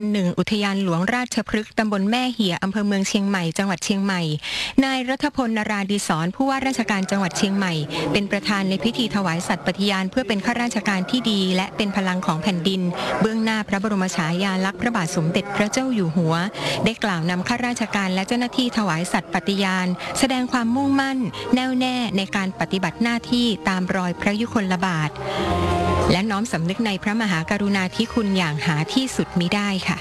1อุทยานหลวงราชพฤกษ์ตำบลแม่เหี่ยอำเภอเมืองเชียงใหม่จังหวัดเชียงใหม่นายรัฐพล นราดีศรผู้ว่าราชการจังหวัดเชียงใหม่เป็นประธานในพิธีถวายสัตย์ปฏิญาณเพื่อเป็นข้าราชการที่ดีและเป็นพลังของแผ่นดินเบื้องหน้าพระบรมฉายาลักษณ์พระบาทสมเด็จพระเจ้าอยู่หัวได้กล่าวนำข้าราชการและเจ้าหน้าที่ถวายสัตย์ปฏิญาณแสดงความมุ่งมั่นแน่วแน่ในการปฏิบัติหน้าที่ตามรอยพระยุคลบาทและน้อมสำนึกในพระมหากรุณาธิคุณอย่างหาที่สุดมิได้ค่ะ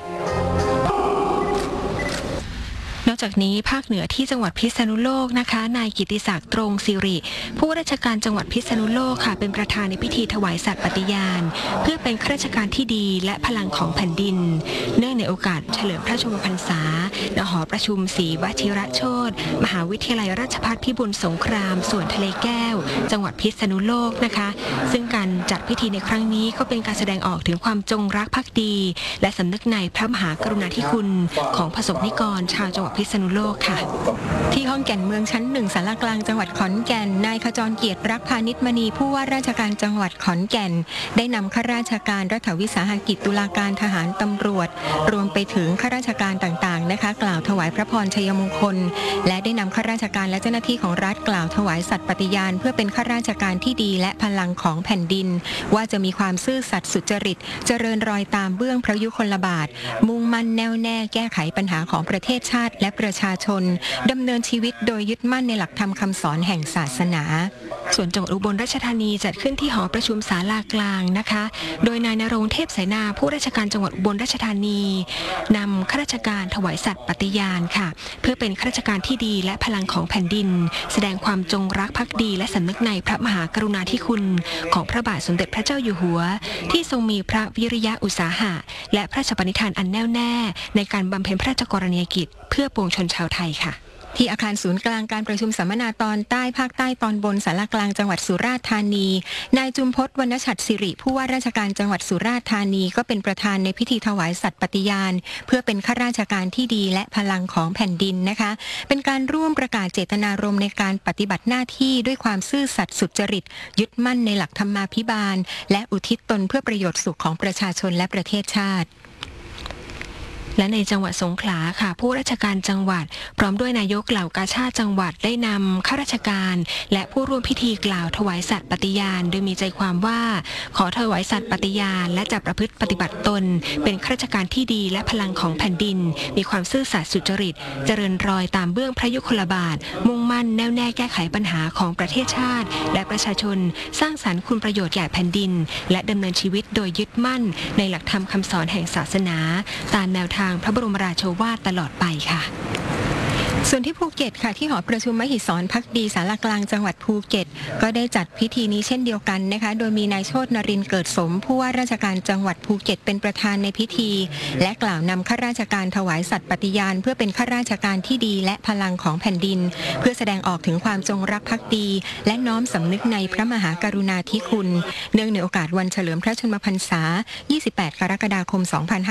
นอกจากนี้ภาคเหนือที่จังหวัดพิษณุโลกนะคะนายกิติศักดิ์ตรงสิริผู้ว่าราชการจังหวัดพิษณุโลกค่ะเป็นประธานในพิธีถวายสัตย์ปฏิญาณเพื่อเป็นข้าราชการที่ดีและพลังของแผ่นดินเนื่องในโอกาสเฉลิมพระชนมพรรษาณหอประชุมศรีวชิรโชติมหาวิทยาลัยราชภัฏพิบูลสงครามส่วนทะเลแก้วจังหวัดพิษณุโลกนะคะซึ่งการจัดพิธีในครั้งนี้ก็เป็นการแสดงออกถึงความจงรักภักดีและสำนึกในพระมหากรุณาธิคุณของประสบนิกรชาวจังหวัดพิษณุโลกค่ะที่ห้องแก่นเมืองชั้น1ศาลากลางจังหวัดขอนแก่นนายขจรเกียรติรักพานิชมณีผู้ว่าราชการจังหวัดขอนแก่นได้นำข้าราชการรัฐวิสาหกิจตุลาการทหารตำรวจรวมไปถึงข้าราชการต่างๆนะคะกล่าวถวายพระพรชัยมงคลและได้นำข้าราชการและเจ้าหน้าที่ของรัฐกล่าวถวายสัตย์ปฏิญาณเพื่อเป็นข้าราชการที่ดีและพลังของแผ่นดินว่าจะมีความซื่อสัตย์สุจริตเจริญรอยตามเบื้องพระยุคลบาทมุ่งมั่นแน่วแน่แก้ไขปัญหาของประเทศชาติและประชาชนดำเนินชีวิตโดยยึดมั่นในหลักธรรมคำสอนแห่งศาสนาส่วนจังหวัดอุบลราชธานีจัดขึ้นที่หอประชุมศาลากลางนะคะโดยนายณรงค์เทพไสนาผู้ราชการจังหวัดอุบลราชธานีนำข้าราชการถวายสัตย์ปฏิญาณค่ะเพื่อเป็นข้าราชการที่ดีและพลังของแผ่นดินแสดงความจงรักภักดีและสำนึกในพระมหากรุณาธิคุณของพระบาทสมเด็จพระเจ้าอยู่หัวที่ทรงมีพระวิริยะอุตสาหะและพระราชปณิธานอันแน่วแน่ในการบำเพ็ญพระราชกรณียกิจเพื่อปวงชนชาวไทยค่ะที่อาคารศูนย์กลางการประชุมสัมมนาตอนใต้ภาคใต้ตอนบนศาลากลางจังหวัดสุราษฎร์ธานีนายจุมพจน์วรรณฉัตรศิริผู้ว่าราชการจังหวัดสุราษฎร์ธานีก็เป็นประธานในพิธีถวายสัตย์ปฏิญาณเพื่อเป็นข้าราชการที่ดีและพลังของแผ่นดินนะคะเป็นการร่วมประกาศเจตนารมณ์ในการปฏิบัติหน้าที่ด้วยความซื่อสัตย์สุจริตยึดมั่นในหลักธรรมาภิบาลและอุทิศตนเพื่อประโยชน์สุขของประชาชนและประเทศชาติและในจังหวัดสงขลาค่ะผู้ราชการจังหวัดพร้อมด้วยนายกเหล่ากาชาดจังหวัดได้นำข้าราชการและผู้ร่วมพิธีกล่าวถวายสัตย์ปฏิญาณโดยมีใจความว่าขอถวายสัตย์ปฏิญาณและจะประพฤติปฏิบัติตนเป็นข้าราชการที่ดีและพลังของแผ่นดินมีความซื่อสัตย์สุจริตเจริญรอยตามเบื้องพระยุคลบาทมุ่งมั่นแน่วแน่แก้ไขปัญหาของประเทศชาติและประชาชนสร้างสรรค์คุณประโยชน์แก่แผ่นดินและดำเนินชีวิตโดยยึดมั่นในหลักธรรมคำสอนแห่งศาสนาตามแนวทางพระบรมราโชวาทตลอดไปค่ะส่วนที่ภูเก็ตค่ะที่หอประชุมมหิศรภักดีศาลากลางจังหวัดภูเก็ตก็ได้จัดพิธีนี้เช่นเดียวกันนะคะโดยมีนายโชตินรินทร์เกิดสมผู้ว่าราชการจังหวัดภูเก็ตเป็นประธานในพิธีและกล่าวนำข้าราชการถวายสัตย์ปฏิญาณเพื่อเป็นข้าราชการที่ดีและพลังของแผ่นดินเพื่อแสดงออกถึงความจงรักภักดีและน้อมสำนึกในพระมหากรุณาธิคุณเนื่องในโอกาสวันเฉลิมพระชนมพรรษา28 กรกฎาคม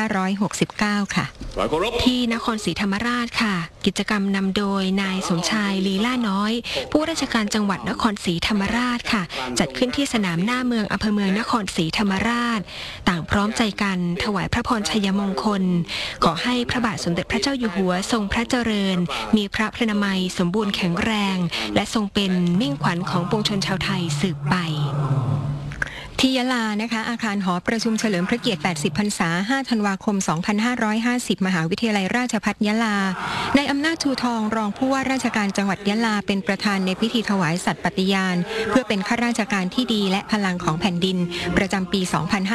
2569 ค่ะที่นครศรีธรรมราชค่ะกิจกรรมนำโดยนายสมชายลีล่าน้อยผู้ราชการจังหวัดนครศรีธรรมราชค่ะจัดขึ้นที่สนามหน้าเมืองอำเภอเมืองนครศรีธรรมราชต่างพร้อมใจกันถวายพระพรชัยมงคลขอให้พระบาทสมเด็จพระเจ้าอยู่หัวทรงพระเจริญมีพระพรรณนามัยสมบูรณ์แข็งแรงและทรงเป็นมิ่งขวัญของปวงชนชาวไทยสืบไปที่ยะลานะคะอาคารหอประชุมเฉลิมพระเกียรติ80พรรษา5ธันวาคม2550มหาวิทยาลัยราชภัฏยะลานายอำนาจชูทองรองผู้ว่าราชการจังหวัดยะลาเป็นประธานในพิธีถวายสัตย์ปฏิญาณเพื่อเป็นข้าราชการที่ดีและพลังของแผ่นดินประจำปี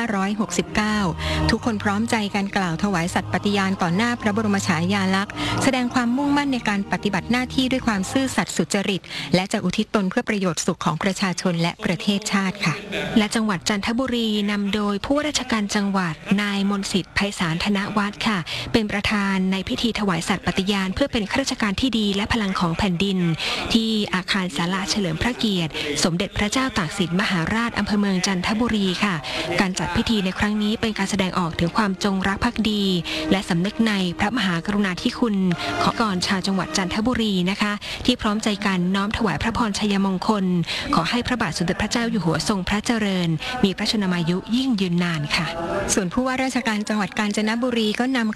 2569ทุกคนพร้อมใจกันกล่าวถวายสัตย์ปฏิญาณต่อหน้าพระบรมฉายาลักษณ์แสดงความมุ่งมั่นในการปฏิบัติหน้าที่ด้วยความซื่อสัตย์สุจริตและจะอุทิศตนเพื่อประโยชน์สุขของประชาชนและประเทศชาติค่ะและจังหวัดจันทบุรีนำโดยผู้ว่าราชการจังหวัดนายมนต์สิทธิ์ไพศาลธนวัฒน์ค่ะเป็นประธานในพิธีถวายสัตย์ปฏิญาณเพื่อเป็นข้าราชการที่ดีและพลังของแผ่นดินที่อาคารศาลาเฉลิมพระเกียรติสมเด็จพระเจ้าตากสินมหาราชอำเภอเมืองจันทบุรีค่ะการจัดพิธีในครั้งนี้เป็นการแสดงออกถึงความจงรักภักดีและสำนึกในพระมหากรุณาธิคุณของก่อนชาวจังหวัดจันทบุรีนะคะที่พร้อมใจกันน้อมถวายพระพรชัยมงคลขอให้พระบาทสมเด็จพระเจ้าอยู่หัวทรงพระเจริญมีพระชนมายุยิ่งยืนนานค่ะส่วนผู้ว่าราชการจังหวัดกาญจนบุรีก็นำ